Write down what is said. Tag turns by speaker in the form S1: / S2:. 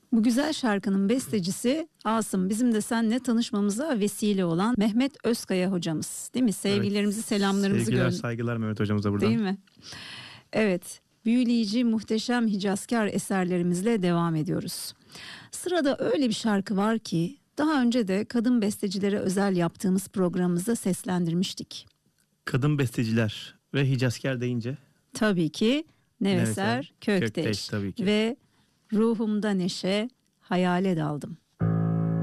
S1: Bu güzel şarkının bestecisi Asım. Bizim de seninle tanışmamıza vesile olan Mehmet Özkaya hocamız. Değil mi? Sevgilerimizi, selamlarımızı
S2: Sevgiler, saygılar Mehmet hocamıza buradan.
S1: Değil mi? Evet. Büyüleyici, muhteşem hicazkar eserlerimizle devam ediyoruz. Sırada öyle bir şarkı var ki daha önce de kadın bestecilere özel yaptığımız programımızda seslendirmiştik.
S2: Kadın besteciler ve hicazkar deyince?
S1: Tabii ki Neveser Kökteş
S2: tabii ki.
S1: Ve ruhumda neşe, hayale daldım.